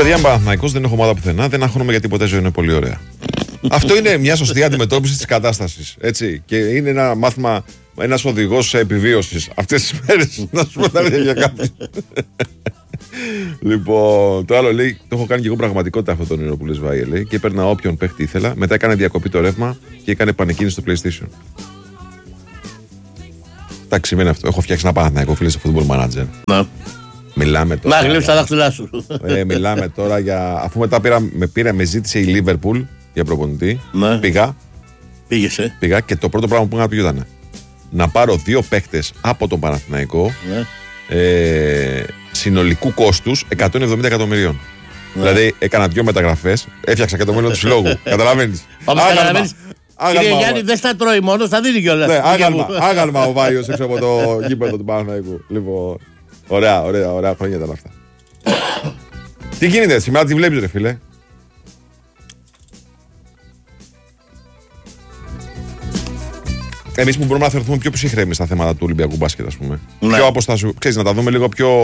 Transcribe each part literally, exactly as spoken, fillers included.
παιδιά, Παναθηναϊκός δεν έχω ομάδα πουθενά, δεν αγχώνομαι γιατί ποτέ ζωή είναι πολύ ωραία. Αυτό είναι μια σωστή αντιμετώπιση της κατάστασης. Έτσι. Και είναι ένα μάθημα, ένας οδηγός επιβίωσης αυτές τις μέρες. Να σου πω τα ίδια για κάποιον. Λοιπόν, το άλλο λέει, το έχω κάνει και εγώ πραγματικότητα αυτό το όνειρο που λες, Βάιε, λέει, και έπαιρνα όποιον παίχτη ήθελα. Μετά έκανε διακοπή το ρεύμα και έκανε πανεκκίνηση στο PlayStation. Εντάξει, σημαίνει αυτό. Έχω φτιάξει ένα Παναθηναϊκό, φίλε, στο Football Manager. Να. Μιλάμε τώρα. Να γλύψει τα δάχτυλά σου. Ε, μιλάμε τώρα για. Αφού μετά πήρα, με, πήρα, με ζήτησε η Liverpool για προπονητή. Ναι. Πήγα. Πήγεσαι. Πήγα και το πρώτο πράγμα που έκανα ήταν να πάρω δύο παίχτες από τον Παναθηναϊκό. Ναι. Ε, συνολικού κόστους εκατόν εβδομήντα εκατομμυρίων. Ναι. Δηλαδή έκανα δύο μεταγραφές, έφτιαξα και το μέλλον του συλλόγου. Καταλαβαίνεις. Όμως καταλαβαίνεις. Κύριε Γιάννη, δεν στα τρώει μόνο, θα δίνει κιόλας. Ναι, άγαλμα, άγαλμα ο Βάιος έξω από το γήπεδο του Παναθηναϊκού. Λοιπόν, ωραία, ωραία, ωραία χρόνια ήταν αυτά. Τι γίνεται, σήμερα τι βλέπεις, ρε φίλε? Εμείς που μπορούμε να θεωρηθούμε πιο ψυχρέμοι στα θέματα του Ολυμπιακού μπάσκετ, ας πούμε. Ναι. Πιο αποστάσου, ξέρεις, να τα δούμε λίγο πιο.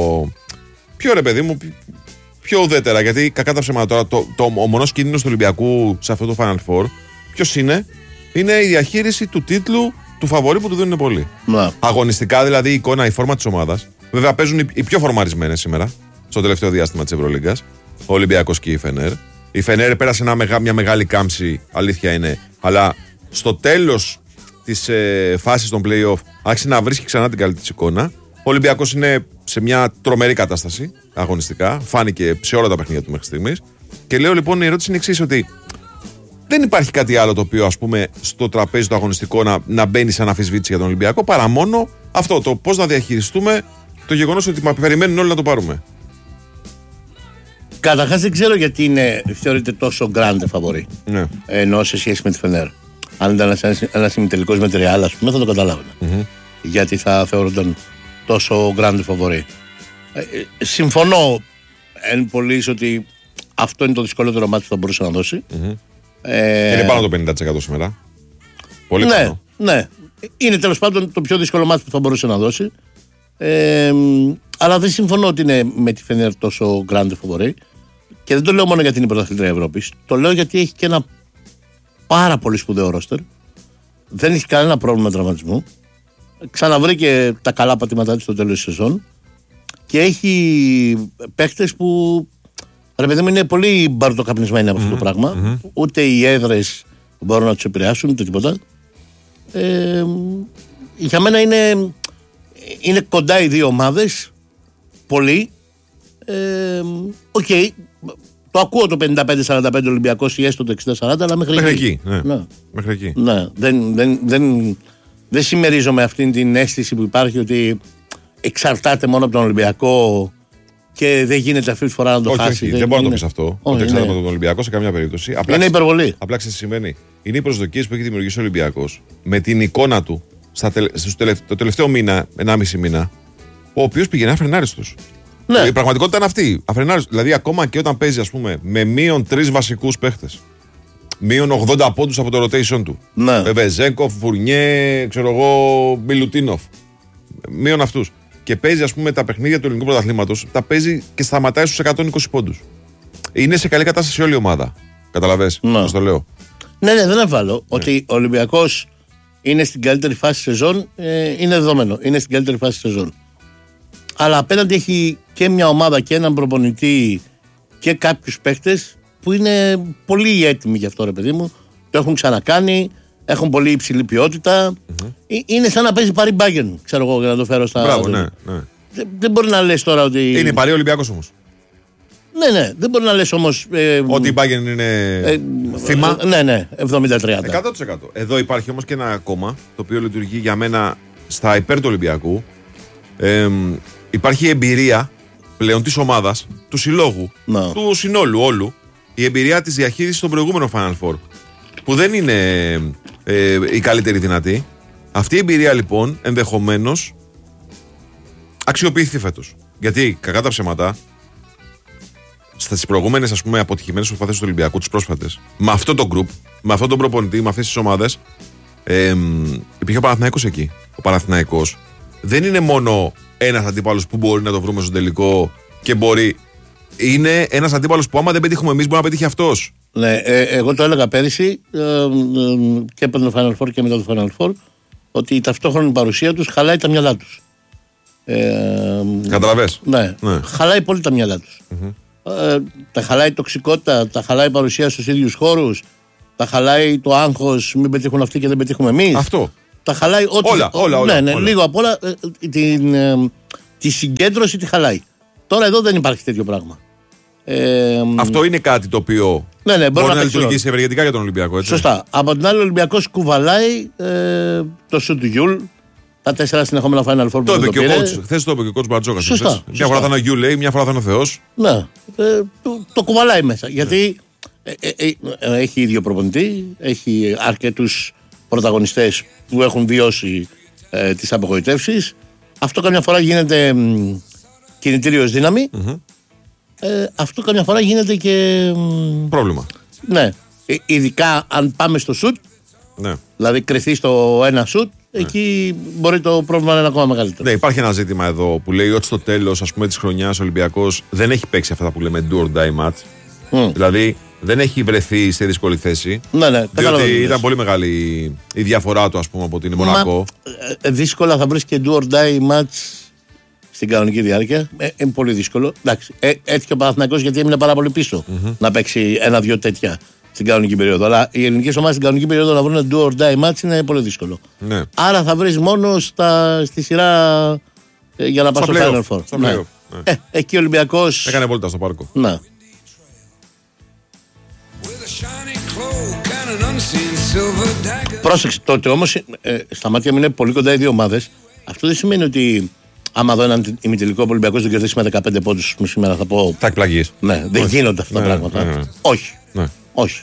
Πιο ρε παιδί μου, πιο ουδέτερα. Γιατί κακά τα ψέματα τώρα, το, το, ο μονός κίνδυνος του Ολυμπιακού σε αυτό το Final Four, ποιος είναι? Είναι η διαχείριση του τίτλου του φαβορί που του δίνουν πολύ. Ναι. Αγωνιστικά δηλαδή η εικόνα, η φόρμα της ομάδας. Βέβαια παίζουν οι, οι πιο φορμαρισμένες σήμερα, στο τελευταίο διάστημα της Ευρωλίγκας. Ο Ολυμπιακός και η Φενέρ. Η Φενέρ πέρασε ένα μεγα, μια μεγάλη κάμψη, αλήθεια είναι. Αλλά στο τέλος της ε, φάσης των play-off άρχισε να βρίσκει ξανά την καλή της εικόνα. Ο Ολυμπιακός είναι σε μια τρομερή κατάσταση αγωνιστικά. Φάνηκε σε όλα τα παιχνίδια του μέχρι στιγμής. Και λέω λοιπόν η ερώτηση είναι εξής, ότι δεν υπάρχει κάτι άλλο το οποίο, ας πούμε, στο τραπέζι το αγωνιστικό να, να μπαίνει σαν αμφισβήτηση για τον Ολυμπιακό, παρά μόνο αυτό, το πώς να διαχειριστούμε το γεγονός ότι μα περιμένουν όλοι να το πάρουμε. Καταρχάς δεν ξέρω γιατί είναι, θεωρείται τόσο grande φαβορί. Ναι. Ενώ σε σχέση με τη Φενέρ. Αν ήταν ένας ημιτελικός με Ρεάλ, ας πούμε, θα το καταλάβαινα. Mm-hmm. Γιατί θα θεωρούνταν τόσο grande φαβορί. Ε, συμφωνώ εν πολλοίς ότι αυτό είναι το δυσκολότερο μάτι που θα μπορούσε να δώσει. Mm-hmm. Ε, είναι πάνω το πενήντα τοις εκατό σήμερα. Πολύ ναι, πάνω. Ναι. Είναι τέλος πάντων το πιο δύσκολο μάτι που θα μπορούσε να δώσει. Ε, αλλά δεν συμφωνώ ότι είναι με τη Φενέρ τόσο grande φαβορί. Και δεν το λέω μόνο γιατί είναι η πρωταθλήτρια Ευρώπης. Το λέω γιατί έχει και ένα πάρα πολύ σπουδαίο ρόστερ. Δεν έχει κανένα πρόβλημα τραυματισμού. Ξαναβρήκε τα καλά πατήματά της στο τέλος της σεζόν. Και έχει παίχτες που, ρε παιδί μου, είναι πολύ μπαρτοκαπνισμένοι από mm-hmm. αυτό το πράγμα. Mm-hmm. Ούτε οι έδρες μπορούν να τους επηρεάσουν, ούτε τίποτα. Ε, για μένα είναι, είναι κοντά οι δύο ομάδες. Πολύ. Οκ. Ε, okay. Το ακούω το πενήντα πέντε σαράντα πέντε Ολυμπιακός ή έστω το εξήντα σαράντα, αλλά μέχρι, μέχρι εκεί. εκεί. Ναι. Ναι. Μέχρι εκεί. Ναι. Δεν, δεν, δεν, δεν συμμερίζομαι αυτήν την αίσθηση που υπάρχει ότι εξαρτάται μόνο από τον Ολυμπιακό και δεν γίνεται αυτή τη φορά να το όχι, χάσει. Όχι, δεν, δεν μπορεί να το πεις αυτό. Όχι, ότι εξαρτάται από τον Ολυμπιακό σε καμιά περίπτωση. Απλά είναι υπερβολή. Απλά ξέρεις τι σημαίνει. Είναι οι προσδοκίες που έχει δημιουργήσει ο Ολυμπιακός με την εικόνα του στα τελε, στους τελευ, το τελευταίο μήνα, ενάμιση μήνα, ο οποίος πηγαίνει αφρενάριστος. Ναι. Η πραγματικότητα είναι αυτή. Αφρενάριστος. Δηλαδή, ακόμα και όταν παίζει, ας πούμε, με μείον τρεις βασικούς παίχτες, μείον ογδόντα πόντους από το rotation του. Ναι. Βέβαια, Ζέγκοφ, Φουρνιέ, ξέρω εγώ, Μιλουτίνοφ. Μείον αυτούς. Και παίζει, ας πούμε, τα παιχνίδια του ελληνικού πρωταθλήματος, τα παίζει και σταματάει στους εκατόν είκοσι πόντους. Είναι σε καλή κατάσταση όλη η ομάδα. Καταλαβες, ναι. Πώς το λέω. Ναι, ναι, δεν αμφιβάλλω. Ναι. Ότι ο Ολυμπιακός είναι στην καλύτερη φάση σεζόν, ε, είναι δεδομένο. Είναι στην καλύτερη φάση σεζόν. Αλλά απέναντι έχει και μια ομάδα και έναν προπονητή και κάποιους παίχτες που είναι πολύ έτοιμοι γι' αυτό, ρε παιδί μου. Το έχουν ξανακάνει, έχουν πολύ υψηλή ποιότητα. Mm-hmm. Είναι σαν να παίζει Παρί Μπάγεν, ξέρω εγώ, για να το φέρω στα. Μπράβο, ναι, ναι. Δεν, δεν μπορεί να λες τώρα ότι. Είναι Παρί Ολυμπιακός όμως. Ναι, ναι, δεν μπορεί να λες όμως. Ε, ότι η Μπάγεν είναι. Ε, θύμα. Ε, ναι, ναι, εβδομήντα τριάντα. εκατό τοις εκατό. Εδώ υπάρχει όμως και ένα ακόμα το οποίο λειτουργεί για μένα στα υπέρ του Ολυμπιακού. Ε, Υπάρχει η εμπειρία πλέον της ομάδας, του συλλόγου, no. του συνόλου όλου, η εμπειρία της διαχείρισης των προηγούμενων Final Four, που δεν είναι ε, η καλύτερη δυνατή. Αυτή η εμπειρία λοιπόν ενδεχομένως αξιοποιηθεί φέτος. Γιατί κακά τα ψέματα, στις προηγούμενες, ας πούμε, αποτυχημένες προσπάθειες του Ολυμπιακού, τις πρόσφατες, με αυτό το group, με αυτόν τον προπονητή, με αυτές τις ομάδες, ε, υπήρχε ο Παναθηναϊκός εκεί. Ο Παναθηναϊκός δεν είναι μόνο ένας αντίπαλος που μπορεί να το βρούμε στο τελικό και μπορεί είναι ένας αντίπαλος που άμα δεν πετύχουμε εμείς μπορεί να πετύχει αυτός. Ναι, ε, εγώ το έλεγα πέρυσι ε, ε, και πριν το Final Four και μετά το Final Four, ότι η ταυτόχρονη παρουσία τους χαλάει τα μυαλά τους. Ε, Καταλαβες. Ναι, ναι, χαλάει πολύ τα μυαλά τους. Mm-hmm. Ε, τα χαλάει η τοξικότητα, τα χαλάει η παρουσία στους ίδιους χώρους, τα χαλάει το άγχος, μην πετύχουν αυτοί και δεν πετύχουμε εμείς. Αυτό. Τα χαλάει ό,τι. Όλα, όλα, όλα, ναι, ναι, όλα. Λίγο απ' όλα ε, την, ε, τη συγκέντρωση τη χαλάει. Τώρα εδώ δεν υπάρχει τέτοιο πράγμα. Ε, Αυτό είναι κάτι το οποίο ναι, ναι, μπορεί να, να λειτουργήσει ευεργετικά για τον Ολυμπιακό. Έτσι. Σωστά. Από την άλλη, ο Ολυμπιακός κουβαλάει ε, το σουτ του Γιούλ, τα τέσσερα συνεχόμενα Final Four που το είπε το και ο coach. Χθες το είπε και ο coach Μπαρτζόκας. Σωστά. Μια φορά θα είναι ο Γιούλ, λέει, μια φορά θα είναι ο Θεός. Ναι. Ε, το, το κουβαλάει μέσα. Ναι. Γιατί ε, ε, ε, ε, έχει ίδιο προπονητή, έχει αρκετούς πρωταγωνιστές που έχουν βιώσει ε, τις απογοητεύσεις. Αυτό καμιά φορά γίνεται μ, κινητήριος δύναμη. Mm-hmm. Ε, αυτό καμιά φορά γίνεται και μ, πρόβλημα. Ναι. Ε, ειδικά αν πάμε στο σουτ, ναι. Δηλαδή κρυθεί στο ένα σουτ, ναι. Εκεί μπορεί το πρόβλημα να είναι ακόμα μεγαλύτερο. Ναι, υπάρχει ένα ζήτημα εδώ που λέει ότι στο τέλος της χρονιάς ο Ολυμπιακός δεν έχει παίξει αυτά που λέμε do or die match. Mm. Δηλαδή δεν έχει βρεθεί σε δύσκολη θέση. Ναι, ναι, διότι ήταν πολύ μεγάλη η διαφορά του, ας πούμε, από την Μονακό. Ε, δύσκολα θα βρεις και do or die match στην κανονική διάρκεια. Ε, είναι πολύ δύσκολο. Εντάξει, ε, έτσι και ο Παναθηναϊκός, γιατί έμεινε πάρα πολύ πίσω mm-hmm. να παίξει ένα-δυο τέτοια στην κανονική περίοδο. Αλλά οι ελληνικές ομάδες στην κανονική περίοδο να βρουν do or die match είναι πολύ δύσκολο. Ναι. Άρα θα βρεις μόνο στα, στη σειρά ε, για να πας στο Final Four. Ναι. Ναι. Ε, εκεί ο Ολυμπιακός έκανε βόλτα στο πάρκο. Ναι. Πρόσεξε, τότε όμως ε, στα μάτια μου είναι πολύ κοντά οι δύο ομάδες. Αυτό δεν σημαίνει ότι άμα δω έναν ημιτελικό Ολυμπιακός τον κερδίσει με δεκαπέντε πόντους σήμερα θα πω. Θα εκπλαγείς. Ναι, δεν όχι. Γίνονται αυτά τα ναι, πράγματα. Ναι, ναι. Όχι. Ναι. Όχι.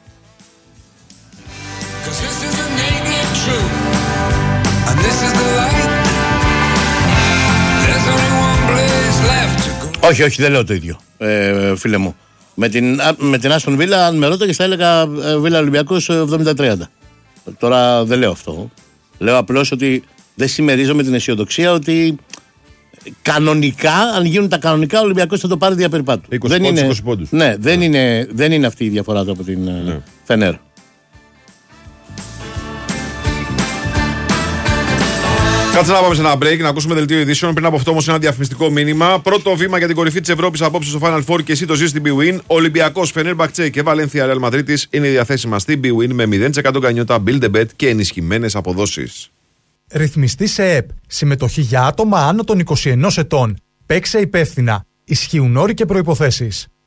Όχι, όχι, δεν λέω το ίδιο, ε, φίλε μου. Με την, με την Άστον Βίλα, αν με ρώταγες, θα έλεγα Βίλα Ολυμπιακός εβδομήντα τριάντα. Τώρα δεν λέω αυτό. Λέω απλώς ότι δεν συμμερίζομαι την αισιοδοξία ότι κανονικά, αν γίνουν τα κανονικά, ο Ολυμπιακός θα το πάρει δια περιπάτου. είκοσι πόντους, είκοσι πόντους. Ναι, δεν, ναι. Είναι, δεν είναι αυτή η διαφορά του από την ναι. Φενέρ. Κάτσε να πάμε σε ένα break, να ακούσουμε δελτίο ειδήσεων. Πριν από αυτό όμως ένα διαφημιστικό μήνυμα. Πρώτο βήμα για την κορυφή της Ευρώπης απόψε στο Final Four και εσύ το ζεις στην BWIN. Ολυμπιακός, Φενέρμπαχτσε και Βαλένθια Ρεάλ Μαδρίτης είναι διαθέσιμα στην BWIN με μηδέν τοις εκατό γκανιότα, build a bet και ενισχυμένες αποδόσεις. Ρυθμιστή σε ΕΕΠ. Συμμετοχή για άτομα άνω των είκοσι ενός ετών. Παίξε υπεύθυνα. Ισχύουν όροι και προϋποθέσεις.